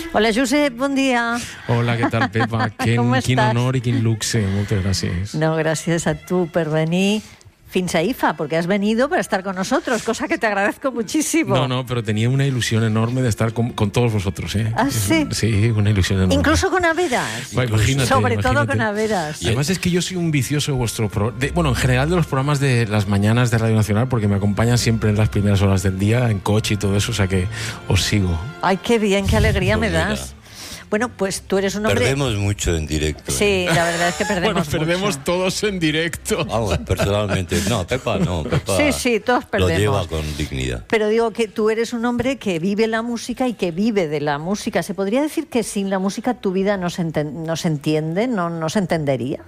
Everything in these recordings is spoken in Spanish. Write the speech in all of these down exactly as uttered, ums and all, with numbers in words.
Hola, Josep, bon dia. Hola, què tal, Pepa? Quin, quin honor i quin luxe. Moltes gràcies. No, gracias a tú por venir fins a I F A, porque has venido para estar con nosotros, cosa que te agradezco muchísimo. No, no, pero tenía una ilusión enorme de estar con, con todos vosotros, ¿eh? ¿Ah, sí? Sí, una ilusión enorme. Incluso con Averas. Va, imagínate, Sobre imagínate. todo con Averas. Y además es que yo soy un vicioso de vuestro pro, de, bueno, en general de los programas de las mañanas de Radio Nacional, porque me acompañan siempre en las primeras horas del día, en coche y todo eso, o sea que os sigo. Ay, qué bien, qué alegría Pues me mira. das. Bueno, pues tú eres un hombre... Perdemos mucho en directo. Sí, ¿eh? la verdad es que perdemos Bueno, perdemos mucho. todos en directo. Vamos, personalmente. No, Pepa no. Pepa Sí, sí, todos perdemos. Lo lleva con dignidad. Pero digo que tú eres un hombre que vive la música y que vive de la música. ¿Se podría decir que sin la música tu vida no se, enten- no se entiende, no, no se entendería?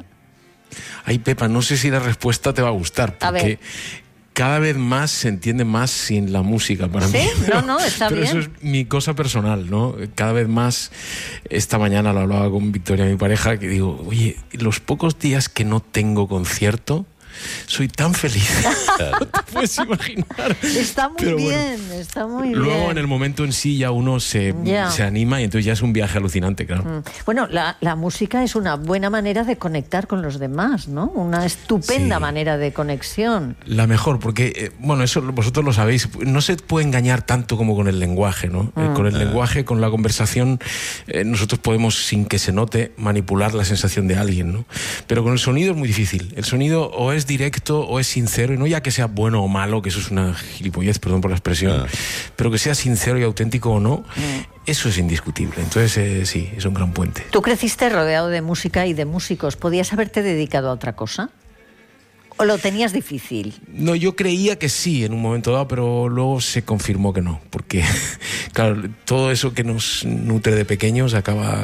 Ay, Pepa, no sé si la respuesta te va a gustar, A ver. porque cada vez más se entiende más sin la música para ¿Sí? mí. No, no, está pero bien. eso es mi cosa personal, ¿no? Cada vez más, esta mañana lo hablaba con Victoria, mi pareja, que digo, oye, los pocos días que no tengo concierto, soy tan feliz. No te puedes imaginar. Está muy Pero bueno, bien, está muy bien. luego en el momento en sí ya uno se, Ya. se anima y entonces ya es un viaje alucinante, claro. Mm. Bueno, la, la música es una buena manera de conectar con los demás, ¿no? Una estupenda Sí. manera de conexión. La mejor, porque, eh, bueno, eso vosotros lo sabéis, no se puede engañar tanto como con el lenguaje, ¿no? Eh, con el lenguaje, con la conversación, eh, nosotros podemos, sin que se note, manipular la sensación de alguien, ¿no? Pero con el sonido es muy difícil. El sonido o es directo o es sincero, y no ya que sea bueno o malo, que eso es una gilipollez, perdón por la expresión, Ah. pero que sea sincero y auténtico o no, eso es indiscutible. Entonces, eh, sí, es un gran puente. Tú creciste rodeado de música y de músicos. ¿Podías haberte dedicado a otra cosa? ¿O lo tenías difícil? No, yo creía que sí en un momento dado, pero luego se confirmó que no, porque claro, todo eso que nos nutre de pequeños acaba,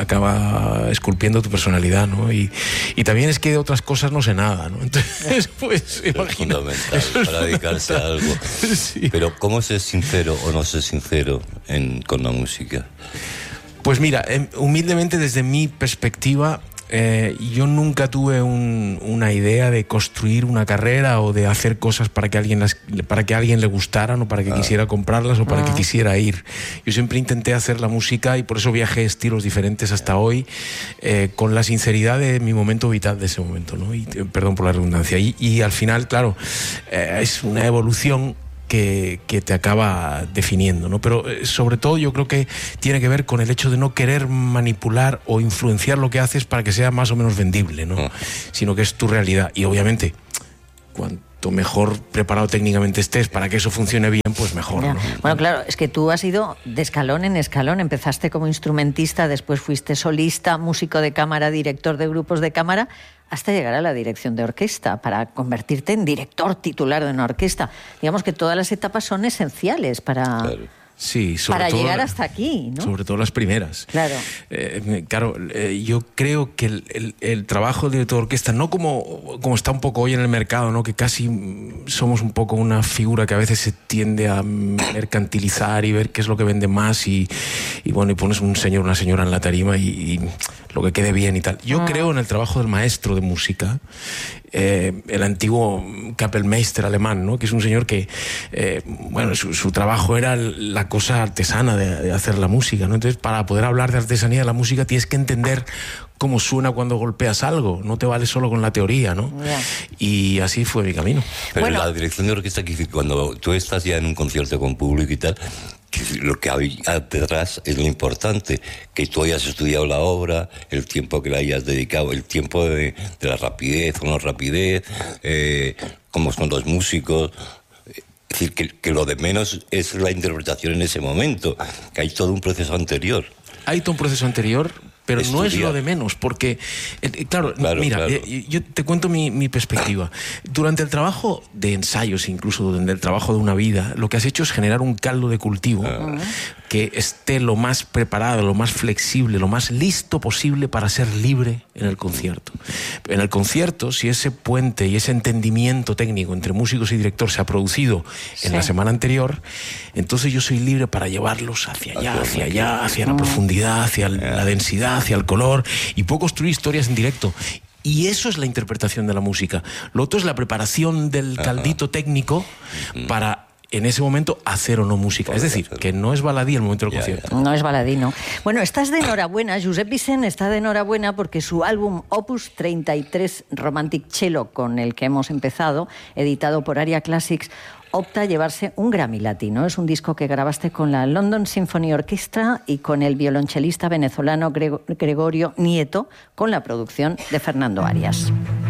acaba esculpiendo tu personalidad, ¿no? Y, y también es que de otras cosas no sé nada, ¿no? Entonces, pues, Es imagina, fundamental eso es para dedicarse a algo. Sí. Pero ¿cómo ser sincero o no ser sincero en, con la música? Pues mira, em, humildemente desde mi perspectiva, eh, yo nunca tuve un- una idea de construir una carrera o de hacer cosas para que alguien las, para que a alguien le gustaran o para que quisiera comprarlas o para que quisiera ir. Yo siempre intenté hacer la música y por eso viajé estilos diferentes hasta hoy, eh, con la sinceridad de mi momento vital de ese momento, ¿no? Y, eh, perdón por la redundancia. Y, y al final, claro, eh, es una evolución que, que te acaba definiendo, ¿no? Pero eh, sobre todo yo creo que tiene que ver con el hecho de no querer manipular o influenciar lo que haces para que sea más o menos vendible, ¿no? Ah. Sino que es tu realidad. Y obviamente, cuanto mejor preparado técnicamente estés para que eso funcione bien, pues mejor, Ya. ¿no? Bueno, claro, es que tú has ido de escalón en escalón. Empezaste como instrumentista, después fuiste solista, músico de cámara, director de grupos de cámara, hasta llegar a la dirección de orquesta, para convertirte en director titular de una orquesta. Digamos que todas las etapas son esenciales para, Claro. Sí, sobre para todo, llegar hasta aquí, ¿no? Sobre todo las primeras. Claro. Eh, claro, eh, yo creo que el, el- el trabajo de director de orquesta, no como, como está un poco hoy en el mercado, ¿no? Que casi mm, somos un poco una figura que a veces se tiende a mercantilizar y ver qué es lo que vende más y, y bueno, y pones un señor una señora en la tarima y, y lo que quede bien y tal. Yo creo en el trabajo del maestro de música, eh, el antiguo Kapellmeister alemán, ¿no? Que es un señor que, eh, bueno, su, su trabajo era la cosa artesana de, de hacer la música, ¿no? Entonces, para poder hablar de artesanía de la música tienes que entender cómo suena cuando golpeas algo, no te vale solo con la teoría, ¿no? Ya. Y así fue mi camino. Pero Bueno. la dirección de orquesta, que cuando tú estás ya en un concierto con público y tal, que lo que hay detrás es lo importante, que tú hayas estudiado la obra, el tiempo que le hayas dedicado, el tiempo de, de la rapidez o no rapidez, eh, cómo son los músicos. Es decir, que, que lo de menos es la interpretación en ese momento, que hay todo un proceso anterior. Hay todo un proceso anterior, pero no es Estudiar. lo de menos, porque, eh, claro, Claro, mira, claro. eh, yo te cuento mi, mi perspectiva. Durante el trabajo de ensayos, incluso durante el trabajo de una vida, lo que has hecho es generar un caldo de cultivo que esté lo más preparado, lo más flexible, lo más listo posible para ser libre en el concierto. En el concierto, si ese puente y ese entendimiento técnico entre músicos y director se ha producido en Sí. la semana anterior, entonces yo soy libre para llevarlos hacia allá, hacia allá, hacia la profundidad, hacia la densidad, hacia el color, y puedo construir historias en directo. Y eso es la interpretación de la música. Lo otro es la preparación del caldito técnico para en ese momento hacer o no música. Es decir, que no es baladí el momento del concierto. No es baladí, no. Bueno, estás de enhorabuena. Josep Vicent está de enhorabuena porque su álbum Opus treinta y tres Romantic Cello, con el que hemos empezado, editado por Aria Classics, opta a llevarse un Grammy Latino. Es un disco que grabaste con la London Symphony Orchestra y con el violonchelista venezolano Gregorio Nieto, con la producción de Fernando Arias.